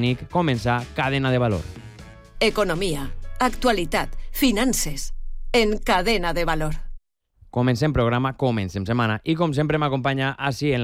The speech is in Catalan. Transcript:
orgànic, comença Cadena de Valor. Economia, actualitat, finances, en Cadena de Valor. Comencem programa, comencem setmana, i com sempre m'acompanya així en